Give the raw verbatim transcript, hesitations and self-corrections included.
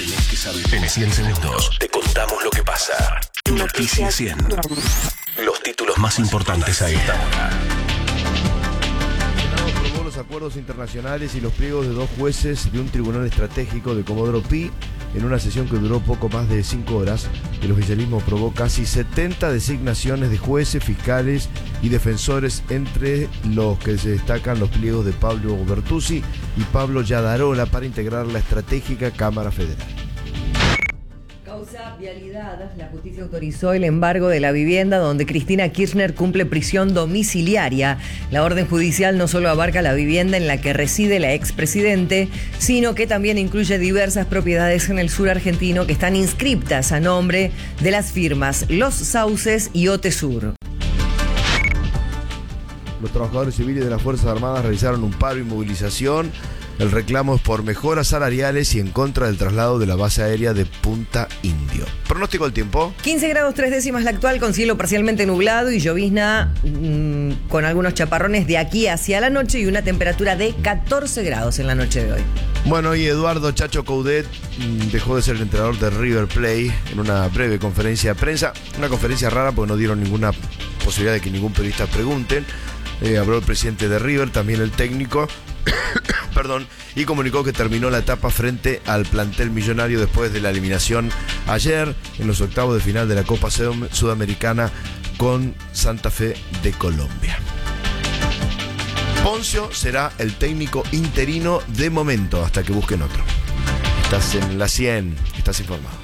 tenés que saber. En cien segundos te contamos lo que pasa. Noticias cien. Los títulos más importantes a esta hora. Aprobó los acuerdos internacionales y los pliegos de dos jueces de un tribunal estratégico de Comodoro Pi en una sesión que duró poco más de cinco horas. El oficialismo aprobó casi setenta designaciones de jueces, fiscales y defensores, entre los que se destacan los pliegos de Pablo Bertuzzi y Pablo Yadarola para integrar la estratégica Cámara Federal. Causa vialidad, la justicia autorizó el embargo de la vivienda donde Cristina Kirchner cumple prisión domiciliaria. La orden judicial no solo abarca la vivienda en la que reside la expresidente, sino que también incluye diversas propiedades en el sur argentino que están inscriptas a nombre de las firmas Los Sauces y Otesur. Los trabajadores civiles de las Fuerzas Armadas realizaron un paro y movilización. El reclamo es por mejoras salariales y en contra del traslado de la base aérea de Punta Indio. Pronóstico del tiempo. quince grados tres décimas la actual, con cielo parcialmente nublado y llovizna mmm, con algunos chaparrones de aquí hacia la noche y una temperatura de catorce grados en la noche de hoy. Bueno, y Eduardo Chacho Coudet mmm, dejó de ser el entrenador de River Plate en una breve conferencia de prensa. Una conferencia rara porque no dieron ninguna posibilidad de que ningún periodista pregunten. Eh, habló el presidente de River, también el técnico, perdón, y comunicó que terminó la etapa frente al plantel millonario después de la eliminación ayer en los octavos de final de la Copa Sudamericana con Santa Fe de Colombia. Poncio será el técnico interino de momento hasta que busquen otro. Estás en la cien, estás informado.